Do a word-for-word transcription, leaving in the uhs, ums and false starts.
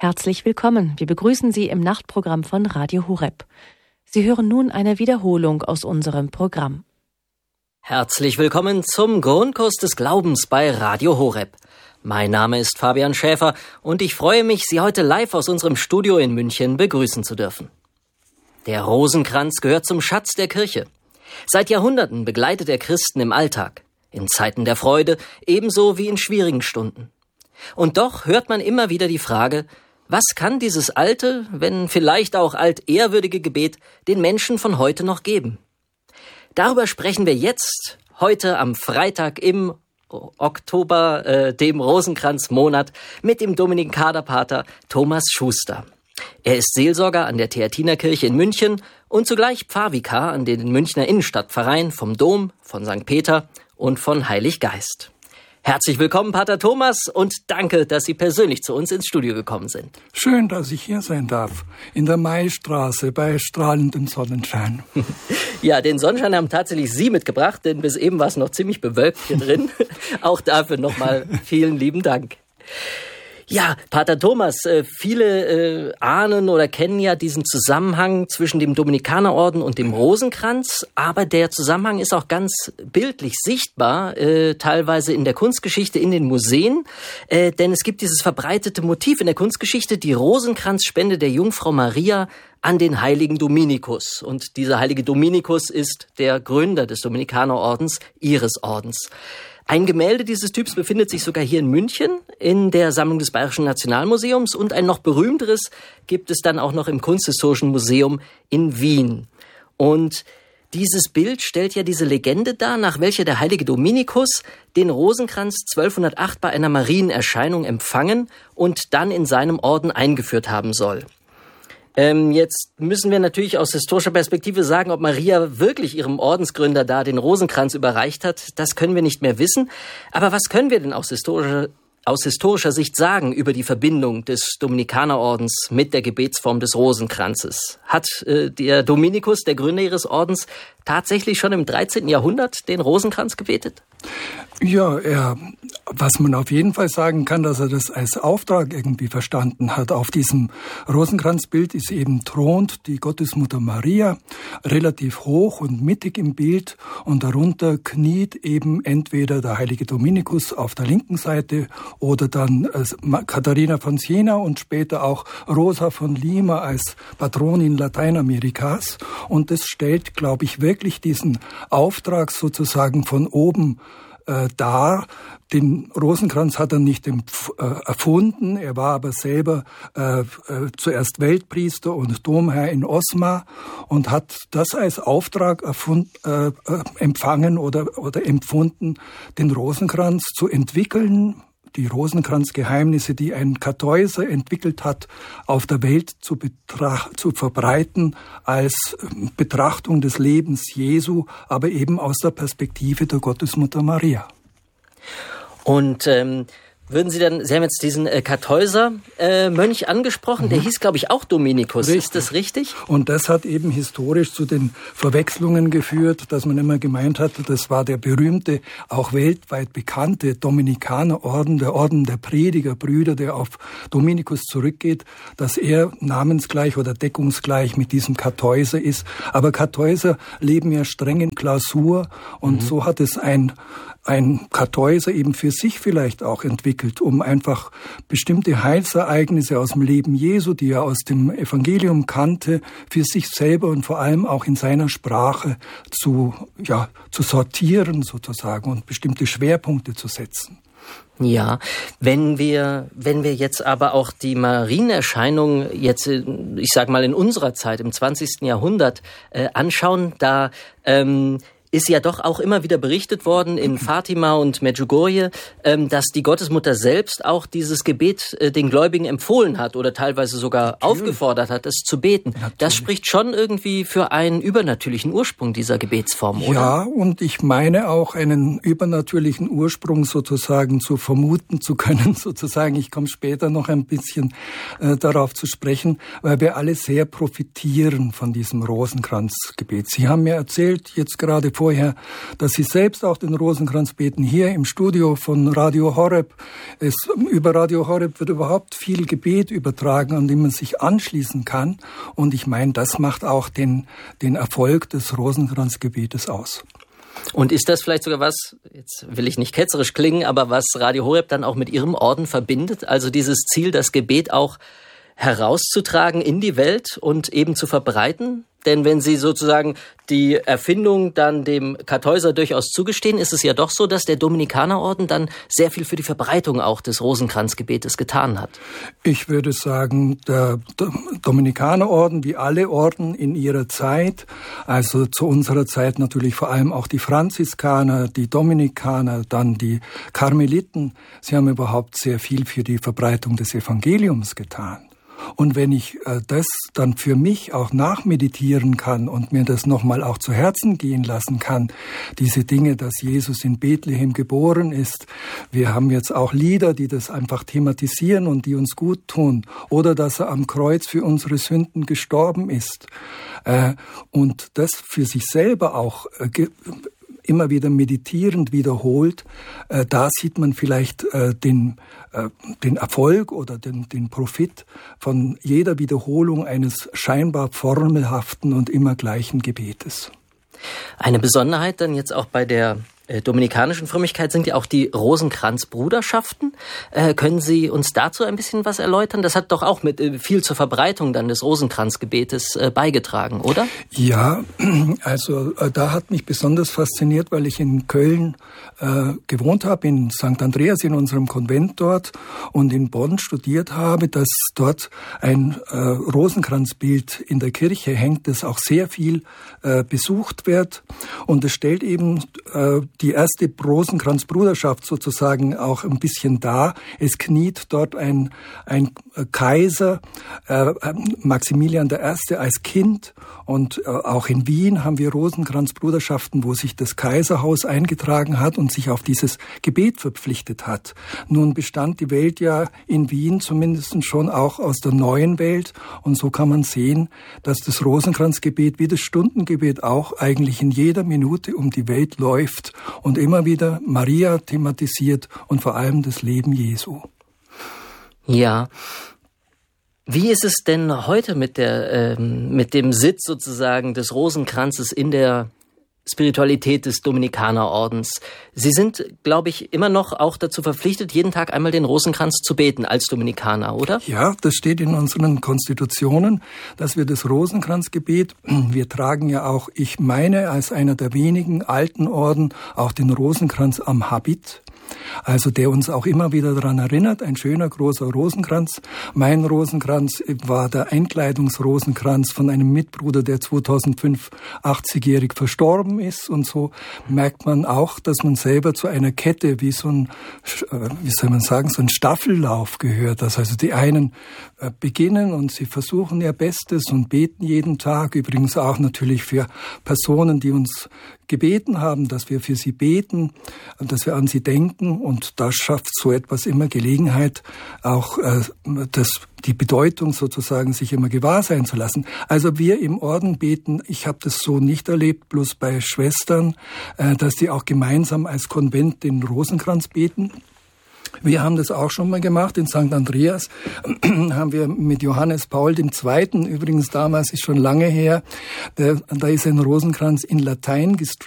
Herzlich willkommen. Wir begrüßen Sie im Nachtprogramm von Radio Horeb. Sie hören nun eine Wiederholung aus unserem Programm. Herzlich willkommen zum Grundkurs des Glaubens bei Radio Horeb. Mein Name ist Fabian Schäfer und ich freue mich, Sie heute live aus unserem Studio in München begrüßen zu dürfen. Der Rosenkranz gehört zum Schatz der Kirche. Seit Jahrhunderten begleitet er Christen im Alltag, in Zeiten der Freude ebenso wie in schwierigen Stunden. Und doch hört man immer wieder die Frage, was kann dieses alte, wenn vielleicht auch altehrwürdige Gebet den Menschen von heute noch geben? Darüber sprechen wir jetzt, heute am Freitag im Oktober, äh, dem Rosenkranzmonat, mit dem Dominikanerpater Thomas Schuster. Er ist Seelsorger an der Theatinerkirche in München und zugleich Pfarrvikar an den Münchner Innenstadtpfarreien vom Dom, von Sankt Peter und von Heilig Geist. Herzlich willkommen, Pater Thomas, und danke, dass Sie persönlich zu uns ins Studio gekommen sind. Schön, dass ich hier sein darf, in der Maistraße bei strahlendem Sonnenschein. Ja, den Sonnenschein haben tatsächlich Sie mitgebracht, denn bis eben war es noch ziemlich bewölkt hier drin. Auch dafür nochmal vielen lieben Dank. Ja, Pater Thomas, viele äh, ahnen oder kennen ja diesen Zusammenhang zwischen dem Dominikanerorden und dem Rosenkranz, aber der Zusammenhang ist auch ganz bildlich sichtbar, äh, teilweise in der Kunstgeschichte, in den Museen, äh, denn es gibt dieses verbreitete Motiv in der Kunstgeschichte, die Rosenkranzspende der Jungfrau Maria an den heiligen Dominikus. Und dieser heilige Dominikus ist der Gründer des Dominikanerordens, ihres Ordens. Ein Gemälde dieses Typs befindet sich sogar hier in München in der Sammlung des Bayerischen Nationalmuseums und ein noch berühmteres gibt es dann auch noch im Kunsthistorischen Museum in Wien. Und dieses Bild stellt ja diese Legende dar, nach welcher der heilige Dominikus den Rosenkranz zwölfhundertacht bei einer Marienerscheinung empfangen und dann in seinem Orden eingeführt haben soll. Ähm, jetzt müssen wir natürlich aus historischer Perspektive sagen, ob Maria wirklich ihrem Ordensgründer da den Rosenkranz überreicht hat. Das können wir nicht mehr wissen. Aber was können wir denn aus historischer, aus historischer Sicht sagen über die Verbindung des Dominikanerordens mit der Gebetsform des Rosenkranzes? Hat äh, der Dominikus, der Gründer ihres Ordens, tatsächlich schon im dreizehnten Jahrhundert den Rosenkranz gebetet? Ja, er, was man auf jeden Fall sagen kann, dass er das als Auftrag irgendwie verstanden hat. Auf diesem Rosenkranzbild ist eben thront die Gottesmutter Maria, relativ hoch und mittig im Bild, und darunter kniet eben entweder der heilige Dominikus auf der linken Seite oder dann Katharina von Siena und später auch Rosa von Lima als Patronin Lateinamerikas. Und das stellt, glaube ich, wirklich diesen Auftrag sozusagen von oben äh, dar. Den Rosenkranz hat er nicht empf- äh, erfunden, er war aber selber äh, äh, zuerst Weltpriester und Domherr in Osma und hat das als Auftrag erfund, äh, äh, empfangen oder, oder empfunden, den Rosenkranz zu entwickeln, die Rosenkranzgeheimnisse, die ein Kartäuser entwickelt hat, auf der Welt zu, betracht, zu verbreiten als Betrachtung des Lebens Jesu, aber eben aus der Perspektive der Gottesmutter Maria. Und ähm, würden Sie dann, Sie haben jetzt diesen äh, Kartäuser-Mönch äh, angesprochen, mhm. der hieß, glaube ich, auch Dominikus. Richtig. Ist das richtig? Und das hat eben historisch zu den Verwechslungen geführt, dass man immer gemeint hat, das war der berühmte, auch weltweit bekannte Dominikanerorden, der Orden der Predigerbrüder, der auf Dominikus zurückgeht, dass er namensgleich oder deckungsgleich mit diesem Kartäuser ist. Aber Kartäuser leben ja streng in Klausur und mhm. so hat es ein ein Kartäuser eben für sich vielleicht auch entwickelt, um einfach bestimmte Heilsereignisse aus dem Leben Jesu, die er aus dem Evangelium kannte, für sich selber und vor allem auch in seiner Sprache zu, ja, zu sortieren sozusagen und bestimmte Schwerpunkte zu setzen. Ja, wenn wir, wenn wir jetzt aber auch die Marienerscheinung jetzt, ich sag mal in unserer Zeit, im zwanzigsten Jahrhundert äh, anschauen, da ähm, ist ja doch auch immer wieder berichtet worden in Fatima und Medjugorje, ähm, dass die Gottesmutter selbst auch dieses Gebet äh, den Gläubigen empfohlen hat oder teilweise sogar Natürlich. aufgefordert hat, es zu beten. Natürlich. Das spricht schon irgendwie für einen übernatürlichen Ursprung dieser Gebetsform, oder? Ja, und ich meine auch einen übernatürlichen Ursprung sozusagen zu vermuten zu können, sozusagen. Ich komme später noch ein bisschen äh, darauf zu sprechen, weil wir alle sehr profitieren von diesem Rosenkranzgebet. Sie haben mir erzählt, jetzt gerade vor vorher, dass Sie selbst auch den Rosenkranz beten, hier im Studio von Radio Horeb. Es, über Radio Horeb wird überhaupt viel Gebet übertragen, an dem man sich anschließen kann. Und ich meine, das macht auch den, den Erfolg des Rosenkranzgebetes aus. Und ist das vielleicht sogar was, jetzt will ich nicht ketzerisch klingen, aber was Radio Horeb dann auch mit Ihrem Orden verbindet? Also dieses Ziel, das Gebet auch herauszutragen in die Welt und eben zu verbreiten? Denn wenn Sie sozusagen die Erfindung dann dem Kartäuser durchaus zugestehen, ist es ja doch so, dass der Dominikanerorden dann sehr viel für die Verbreitung auch des Rosenkranzgebetes getan hat. Ich würde sagen, der Dominikanerorden, wie alle Orden in ihrer Zeit, also zu unserer Zeit natürlich vor allem auch die Franziskaner, die Dominikaner, dann die Karmeliten, sie haben überhaupt sehr viel für die Verbreitung des Evangeliums getan. Und wenn ich äh, das dann für mich auch nachmeditieren kann und mir das nochmal auch zu Herzen gehen lassen kann, diese Dinge, dass Jesus in Bethlehem geboren ist, wir haben jetzt auch Lieder, die das einfach thematisieren und die uns gut tun, oder dass er am Kreuz für unsere Sünden gestorben ist, äh, und das für sich selber auch äh, ge- immer wieder meditierend wiederholt, äh, da sieht man vielleicht äh, den, äh, den Erfolg oder den, den Profit von jeder Wiederholung eines scheinbar formelhaften und immer gleichen Gebetes. Eine Besonderheit dann jetzt auch bei der äh, dominikanischen Frömmigkeit sind ja auch die Rosenkranzbruderschaften. Äh, können Sie uns dazu ein bisschen was erläutern? Das hat doch auch mit äh, viel zur Verbreitung dann des Rosenkranzgebetes äh, beigetragen, oder? Ja, also äh, da hat mich besonders fasziniert, weil ich in Köln äh, gewohnt habe, in Sankt Andreas, in unserem Konvent dort, und in Bonn studiert habe, dass dort ein äh, Rosenkranzbild in der Kirche hängt, das auch sehr viel äh, besucht wird. Und es stellt eben äh, die erste Rosenkranzbruderschaft sozusagen auch ein bisschen dar. Es kniet dort ein, ein Kaiser, äh, Maximilian der Erste, als Kind. Und äh, auch in Wien haben wir Rosenkranzbruderschaften, wo sich das Kaiserhaus eingetragen hat und sich auf dieses Gebet verpflichtet hat. Nun bestand die Welt ja in Wien zumindest schon auch aus der neuen Welt. Und so kann man sehen, dass das Rosenkranzgebet wie das Stundengebet auch eigentlich in jeder Minute um die Welt läuft und immer wieder Maria thematisiert und vor allem das Leben Jesu. Ja. Wie ist es denn heute mit der, ähm, mit dem Sitz sozusagen des Rosenkranzes in der Spiritualität des Dominikanerordens? Sie sind, glaube ich, immer noch auch dazu verpflichtet, jeden Tag einmal den Rosenkranz zu beten als Dominikaner, oder? Ja, das steht in unseren Konstitutionen, dass wir das Rosenkranzgebet, wir tragen ja auch, ich meine, als einer der wenigen alten Orden auch den Rosenkranz am Habit. Also der uns auch immer wieder daran erinnert, ein schöner, großer Rosenkranz. Mein Rosenkranz war der Einkleidungsrosenkranz von einem Mitbruder, der zweitausendfünf achtzigjährig verstorben ist. Und so merkt man auch, dass man selber zu einer Kette, wie so ein, wie soll man sagen, so ein Staffellauf gehört. Dass also die einen beginnen und sie versuchen ihr Bestes und beten jeden Tag. Übrigens auch natürlich für Personen, die uns gebeten haben, dass wir für sie beten, dass wir an sie denken, und da schafft so etwas immer Gelegenheit, auch äh, das, die Bedeutung sozusagen sich immer gewahr sein zu lassen. Also wir im Orden beten, ich habe das so nicht erlebt, bloß bei Schwestern, äh, dass die auch gemeinsam als Konvent den Rosenkranz beten. Wir haben das auch schon mal gemacht in Sankt Andreas, haben wir mit Johannes Paul der Zweite, übrigens damals ist schon lange her, der, da ist ein Rosenkranz in Latein gestrichen.